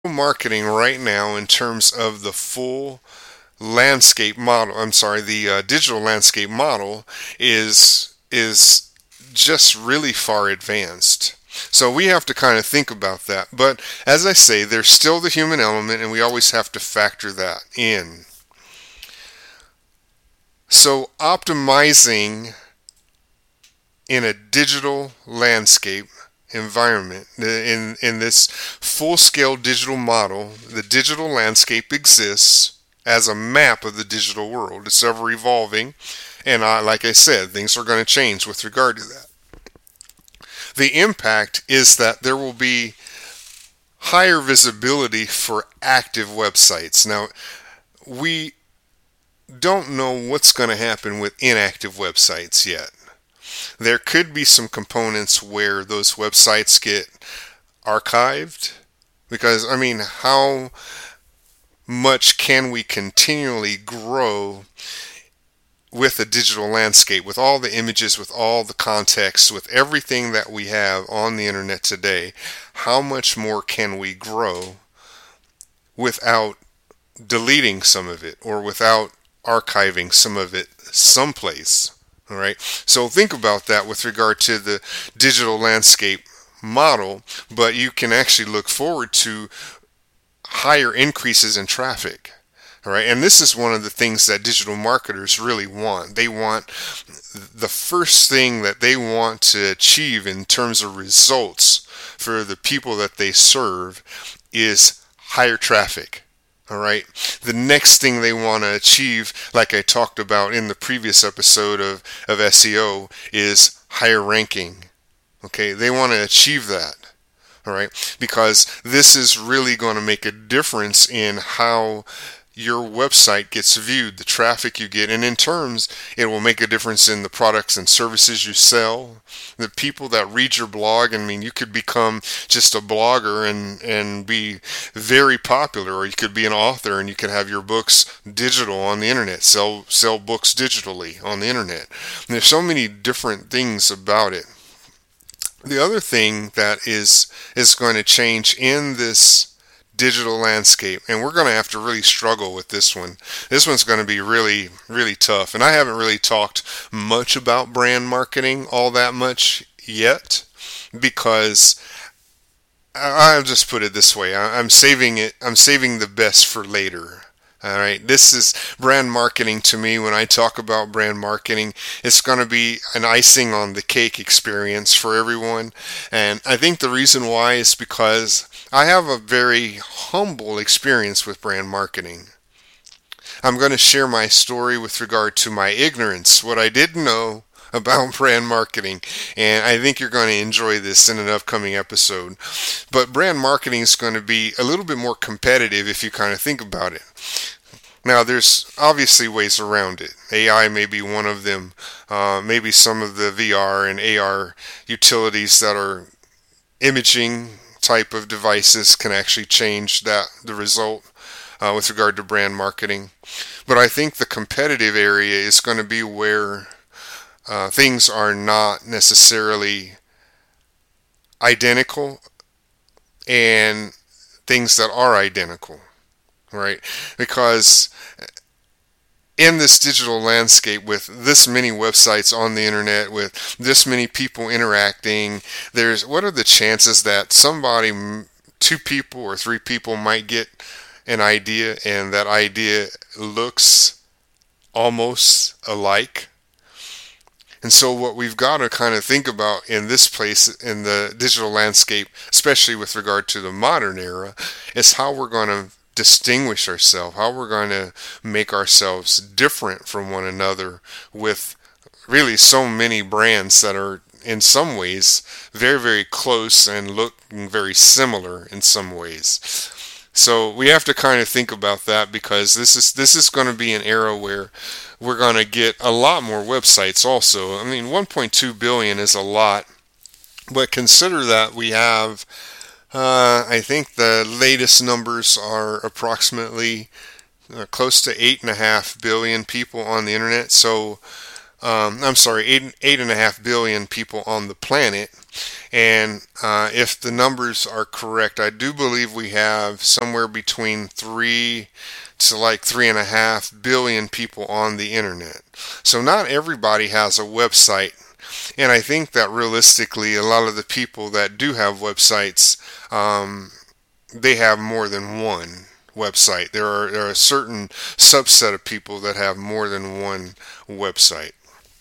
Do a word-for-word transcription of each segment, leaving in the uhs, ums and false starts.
marketing right now in terms of the full landscape model. I'm sorry, the uh, digital landscape model is is just really far advanced. So we have to kind of think about that. But as I say, there's still the human element, and we always have to factor that in. So optimizing in a digital landscape environment, in in this full-scale digital model, the digital landscape exists as a map of the digital world. It's ever evolving, and I, like I said, things are going to change with regard to that. The impact is that there will be higher visibility for active websites. Now, we don't know what's going to happen with inactive websites yet. There could be some components where those websites get archived, because, I mean, how much can we continually grow with a digital landscape, with all the images, with all the context, with everything that we have on the internet today? How much more can we grow without deleting some of it, or without archiving some of it someplace? All right. So think about that with regard to the digital landscape model, but you can actually look forward to higher increases in traffic. All right. And this is one of the things that digital marketers really want. They want the first thing that they want to achieve in terms of results for the people that they serve is higher traffic. All right. The next thing they want to achieve, like I talked about in the previous episode of, of S E O, is higher ranking. Okay. They want to achieve that. All right. Because this is really going to make a difference in how your website gets viewed, the traffic you get, and in terms, it will make a difference in the products and services you sell, the people that read your blog. I mean, you could become just a blogger and, and be very popular, or you could be an author and you could have your books digital on the internet, sell sell books digitally on the internet. And there's so many different things about it. The other thing that is is going to change in this digital landscape, and we're going to have to really struggle with this one. This one's going to be really, really tough. And I haven't really talked much about brand marketing all that much yet, because I'll just put it this way. I'm saving it. I'm saving the best for later. All right. This is brand marketing to me. When I talk about brand marketing, it's going to be an icing on the cake experience for everyone. And I think the reason why is because I have a very humble experience with brand marketing. I'm going to share my story with regard to my ignorance, what I didn't know about brand marketing, and I think you're going to enjoy this in an upcoming episode. But brand marketing is going to be a little bit more competitive if you kind of think about it. Now, there's obviously ways around it. A I may be one of them. Uh, maybe some of the V R and A R utilities that are imaging type of devices can actually change that the result uh, with regard to brand marketing. But I think the competitive area is going to be where uh, things are not necessarily identical, and things that are identical, right? Because in this digital landscape, with this many websites on the internet, with this many people interacting, there's what are the chances that somebody, two people or three people, might get an idea, and that idea looks almost alike? And so what we've got to kind of think about in this place, in the digital landscape, especially with regard to the modern era, is how we're going to distinguish ourselves, how we're going to make ourselves different from one another, with really so many brands that are in some ways very, very close and looking very similar in some ways. So we have to kind of think about that, because this is this is going to be an era where we're going to get a lot more websites also. I mean, one point two billion is a lot, but consider that we have Uh, I think the latest numbers are approximately uh, close to eight and a half billion people on the internet. So, um, I'm sorry, eight eight and a half billion people on the planet. And uh, if the numbers are correct, I do believe we have somewhere between three to like three and a half billion people on the internet. So not everybody has a website. And I think that realistically, a lot of the people that do have websites, um, they have more than one website. There are, there are a certain subset of people that have more than one website.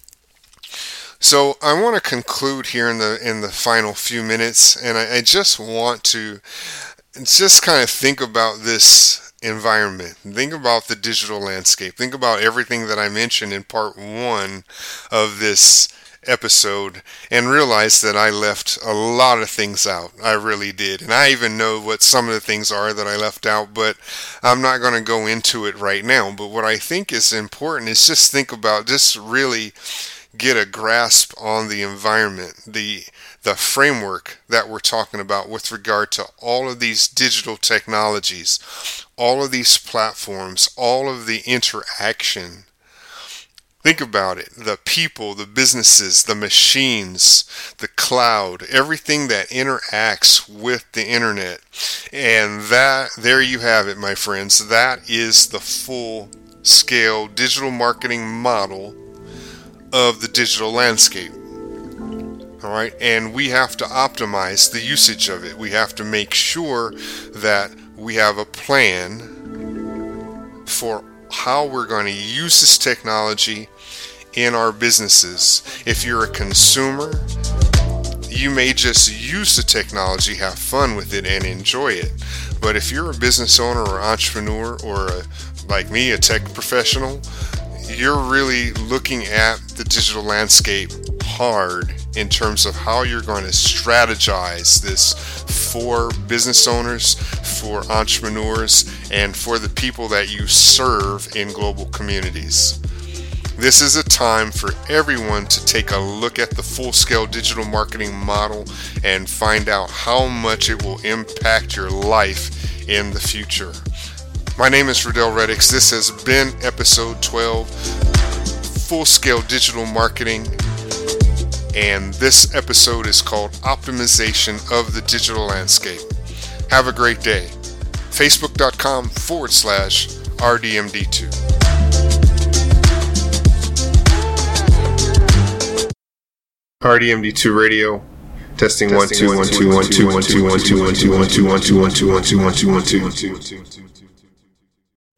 So I want to conclude here in the in the final few minutes, and I, I just want to just kind of think about this environment. Think about the digital landscape. Think about everything that I mentioned in part one of this episode, and realize that I left a lot of things out. I really did. And I even know what some of the things are that I left out, but I'm not going to go into it right now. But what I think is important is just think about, just really get a grasp on the environment, the the framework that we're talking about with regard to all of these digital technologies, all of these platforms, all of the interaction. Think about it. The people, the businesses, the machines, the cloud, everything that interacts with the internet. And that, there you have it, my friends. That is the full-scale digital marketing model of the digital landscape. All right, and we have to optimize the usage of it. We have to make sure that we have a plan for how we're going to use this technology in our businesses. If you're a consumer, you may just use the technology, have fun with it, and enjoy it. But if you're a business owner or entrepreneur, or a, like me, a tech professional, you're really looking at the digital landscape hard in terms of how you're going to strategize this for business owners, for entrepreneurs, and for the people that you serve in global communities. This is a time for everyone to take a look at the full-scale digital marketing model and find out how much it will impact your life in the future. My name is Riddell Reddix. This has been episode twelve, Full-Scale Digital Marketing, and this episode is called Optimization of the Digital Landscape. Have a great day. Facebook.com forward slash RDMD2. R D M D two Radio. Testing one two one two one two one two one two one two one two one two one two one two one two one two one two one two one two.